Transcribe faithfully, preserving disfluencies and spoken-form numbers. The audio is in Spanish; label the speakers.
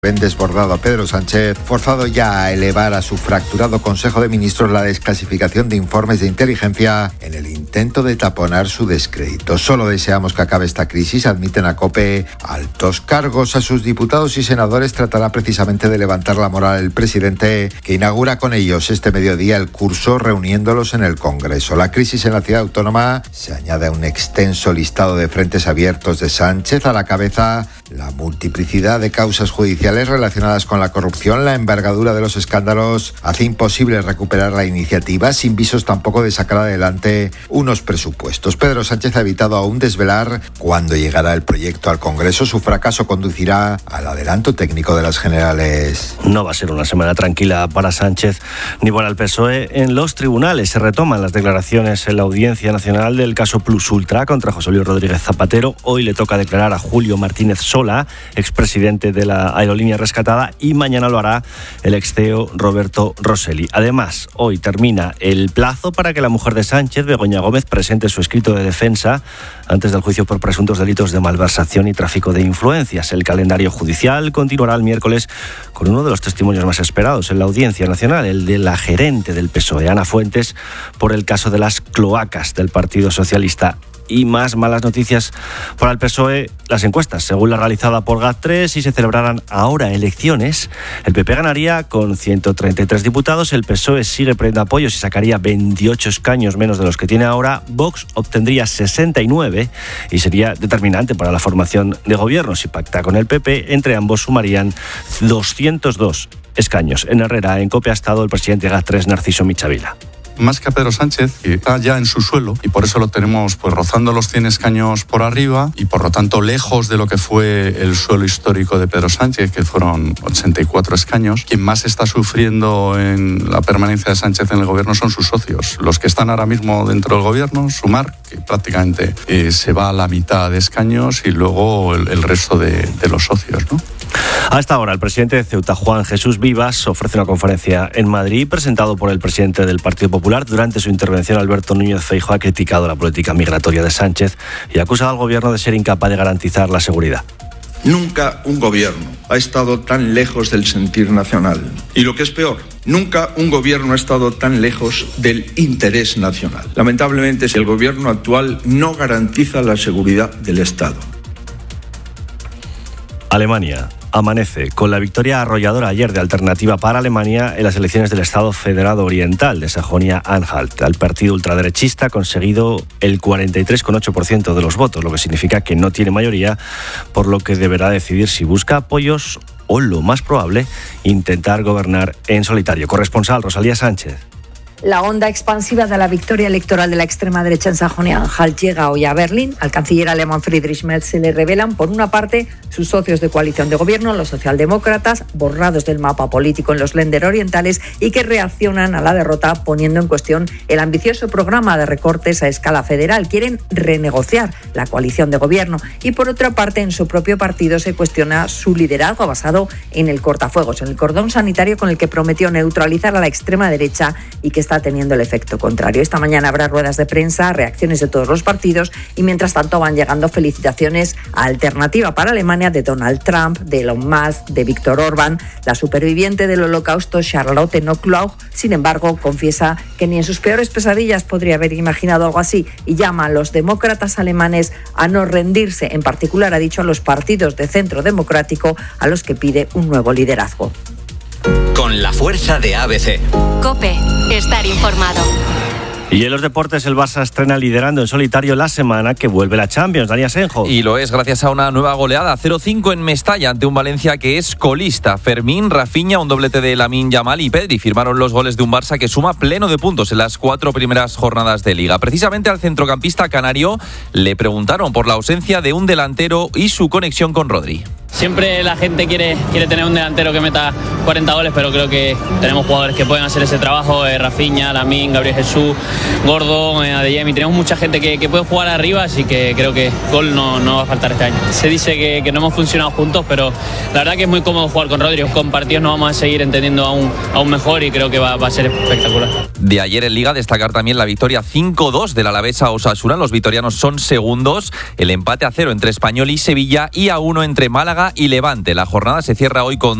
Speaker 1: Ven desbordado a Pedro Sánchez, forzado ya a elevar a su fracturado Consejo de Ministros la desclasificación de informes de inteligencia en el intento de taponar su descrédito. Solo deseamos que acabe esta crisis, admiten a COPE. Altos cargos a sus diputados y senadores tratará precisamente de levantar la moral el presidente, que inaugura con ellos este mediodía el curso reuniéndolos en el Congreso. La crisis en la ciudad autónoma se añade a un extenso listado de frentes abiertos de Sánchez, a la cabeza la multiplicidad de causas judiciales relacionadas con la corrupción. La envergadura de los escándalos hace imposible recuperar la iniciativa, sin visos tampoco de sacar adelante unos presupuestos. Pedro Sánchez ha evitado aún desvelar cuándo llegará el proyecto al Congreso. Su fracaso conducirá al adelanto técnico de las generales.
Speaker 2: No va a ser una semana tranquila para Sánchez ni para el P S O E. En los tribunales se retoman las declaraciones en la Audiencia Nacional del caso Plus Ultra contra José Luis Rodríguez Zapatero. Hoy le toca declarar a Julio Martínez Sola, expresidente de la aerolínea rescatada, y mañana lo hará el ex C E O Roberto Rosselli. Además, hoy termina el plazo para que la mujer de Sánchez, Begoña Gómez, presente su escrito de defensa antes del juicio por presuntos delitos de malversación y tráfico de influencias. El calendario judicial continuará el miércoles con uno de los testimonios más esperados en la Audiencia Nacional, el de la gerente del P S O E, Ana Fuentes, por el caso de las cloacas del Partido Socialista. Y más malas noticias para el P S O E, las encuestas. Según la realizada por GAT tres, si se celebraran ahora elecciones, el P P ganaría con ciento treinta y tres diputados, el P S O E sigue perdiendo apoyos y sacaría veintiocho escaños menos de los que tiene ahora, Vox obtendría sesenta y nueve y sería determinante para la formación de gobierno. Si pacta con el P P, entre ambos sumarían doscientos dos escaños. En Herrera, en COPE, ha estado el presidente de GAT tres, Narciso Michavila.
Speaker 3: Más que a Pedro Sánchez, que está ya en su suelo, y por eso lo tenemos pues rozando los cien escaños por arriba y por lo tanto lejos de lo que fue el suelo histórico de Pedro Sánchez, que fueron ochenta y cuatro escaños. Quien más está sufriendo en la permanencia de Sánchez en el gobierno son sus socios, los que están ahora mismo dentro del gobierno, Sumar, que prácticamente eh, se va a la mitad de escaños, y luego el, el resto de, de los socios, ¿no?
Speaker 2: A esta hora, el presidente de Ceuta, Juan Jesús Vivas, ofrece una conferencia en Madrid, presentado por el presidente del Partido Popular. Durante su intervención, Alberto Núñez Feijóo ha criticado la política migratoria de Sánchez y ha acusado al gobierno de ser incapaz de garantizar la seguridad.
Speaker 4: Nunca un gobierno ha estado tan lejos del sentir nacional. Y lo que es peor, nunca un gobierno ha estado tan lejos del interés nacional. Lamentablemente, el gobierno actual no garantiza la seguridad del Estado.
Speaker 2: Alemania amanece con la victoria arrolladora ayer de Alternativa para Alemania en las elecciones del Estado Federado Oriental de Sajonia-Anhalt. El partido ultraderechista ha conseguido el cuarenta y tres coma ocho por ciento de los votos, lo que significa que no tiene mayoría, por lo que deberá decidir si busca apoyos o, lo más probable, intentar gobernar en solitario. Corresponsal Rosalía Sánchez.
Speaker 5: La onda expansiva de la victoria electoral de la extrema derecha en Sajonia-Anhalt llega hoy a Berlín. Al canciller alemán Friedrich Merz se le revelan, por una parte, sus socios de coalición de gobierno, los socialdemócratas, borrados del mapa político en los Länder orientales y que reaccionan a la derrota poniendo en cuestión el ambicioso programa de recortes a escala federal. Quieren renegociar la coalición de gobierno. Y por otra parte, en su propio partido se cuestiona su liderazgo basado en el cortafuegos, en el cordón sanitario con el que prometió neutralizar a la extrema derecha y que está teniendo el efecto contrario. Esta mañana habrá ruedas de prensa, reacciones de todos los partidos y mientras tanto van llegando felicitaciones a Alternativa para Alemania de Donald Trump, de Elon Musk, de Víctor Orbán. La superviviente del holocausto, Charlotte Knobloch, sin embargo, confiesa que ni en sus peores pesadillas podría haber imaginado algo así y llama a los demócratas alemanes a no rendirse. En particular, ha dicho a los partidos de centro democrático a los que pide un nuevo liderazgo.
Speaker 6: Con la fuerza de A B C.
Speaker 7: COPE. Estar informado.
Speaker 2: Y en los deportes, el Barça estrena liderando en solitario la semana que vuelve la Champions. Dani Asenjo.
Speaker 8: Y lo es gracias a una nueva goleada, cero cinco en Mestalla, ante un Valencia que es colista. Fermín, Rafinha, un doblete de Lamine Yamal y Pedri firmaron los goles de un Barça que suma pleno de puntos en las cuatro primeras jornadas de Liga. Precisamente al centrocampista canario le preguntaron por la ausencia de un delantero y su conexión con Rodri.
Speaker 9: Siempre la gente quiere, quiere tener un delantero que meta cuarenta goles, pero creo que tenemos jugadores que pueden hacer ese trabajo. Eh, Rafinha, Lamine, Gabriel Jesús, Gordo, eh, Adeyemi. Tenemos mucha gente que, que puede jugar arriba, así que creo que gol no, no va a faltar este año. Se dice que, que no hemos funcionado juntos, pero la verdad que es muy cómodo jugar con Rodri. Con partidos nos vamos a seguir entendiendo aún, aún mejor y creo que va, va a ser espectacular.
Speaker 8: De ayer en Liga, destacar también la victoria cinco dos del Alavés a Osasuna. Los vitorianos son segundos. El empate a cero entre Español y Sevilla y a uno entre Málaga Málaga y Levante. La jornada se cierra hoy con